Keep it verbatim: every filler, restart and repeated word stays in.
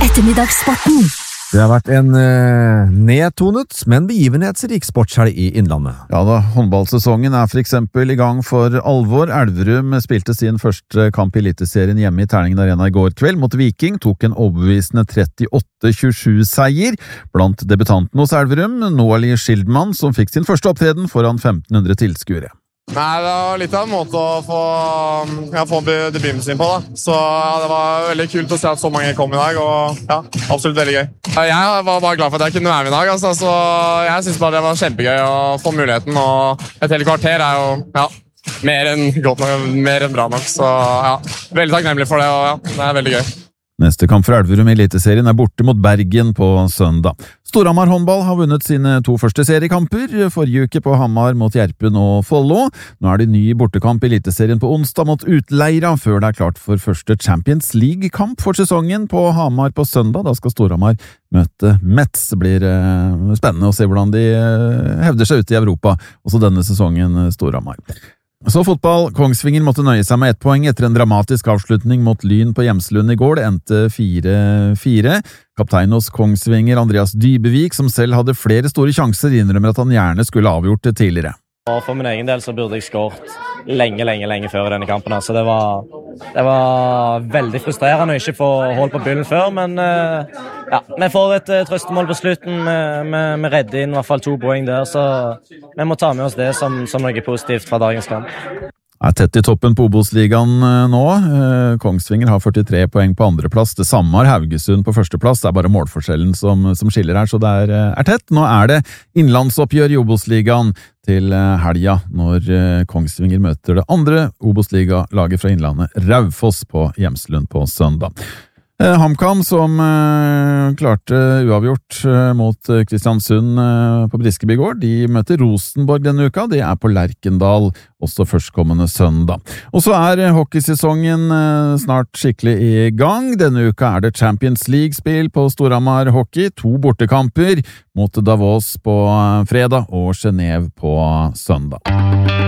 Ettermiddagssporten. Det har vært en eh, nedtonet, men begivenhetsrik sportshelg i Innlandet. Ja da, håndballsesongen er for eksempel i gang for alvor. Elverum spilte sin første kamp i Eliteserien hjemme i Terningen Arena i går kveld mot Viking, tok en overbevisende trettiåtte tjuesju-seier. Blant debutantene hos Elverum, Noali Schildmann, som fikk sin første opptreden foran femten hundre tilskuere. Nei, det var litt av en måte å få, ja, få debuten sin på, da. Så ja, det var veldig kult å se at så mange kom i dag, og ja, absolutt veldig gøy. Jeg var bare glad for at jeg kunne være med i dag, altså, så jeg synes bare det var kjempegøy å få muligheten, og et hele kvarter er jo, ja, mer enn godt nok, mer enn bra nok, så ja, veldig takknemlig for det, og ja, det er veldig gøy. Neste kamp for Elverum i Eliteserien er borte mot Bergen på søndag. Storhamar håndball har vunnet sine to første seriekamper, forrige uke på Hamar mot Gjerpen og Follo. Nå er det ny bortekamp i Eliteserien på onsdag mot Utleira, før det er klart for første Champions League-kamp for sesongen på Hamar på søndag. Da skal Storhamar møte Metz. Det blir eh, spennende å se hvordan de eh, hevder seg ute i Europa, også denne sesongen Storhamar. Så fotball. Kongsvinger måtte nøye seg med ett poeng etter en dramatisk avslutning mot Lyn på Hjemslund i går. Det endte fire fire. Kaptein hos Kongsvinger, Andreas Dybevik, som selv hadde flere store sjanser, innrømmer at han gjerne skulle avgjort det tidligere. Og for min egen del så burde jeg skåret lenge, lenge, lenge før i denne kampen. Så det var, det var veldig frustrerende å ikke få hold på byllen før, men ja, vi får et trøstemål på slutten. Vi, vi redder inn i hvert fall to poeng der, så vi må ta med oss det som, som noe positivt fra dagens kamp. Er tett i toppen på Obos-ligaen nå. Kongsvinger har førtitre poeng på andreplass. Det samme har Haugesund på førsteplass. Det er bare målforskjellen som, som skiller her, så det er, er tett. Nå er det innlandsoppgjør i Obos-ligaen til helga, når Kongsvinger møter det andre Obos-liga-laget fra Innlandet, Raufoss, på Hjemslund på søndag. HamKam, som eh, klarte uavgjort eh, mot Kristiansund eh, på Briskeby gård, de møter Rosenborg denne uka. De er på Lerkendal også førstkommende søndag. Og så er hockeysesongen eh, snart skikkelig i gang. Denne uka er det Champions League-spill på Storhamar Hockey. To bortekamper mot Davos på fredag og Genève på søndag.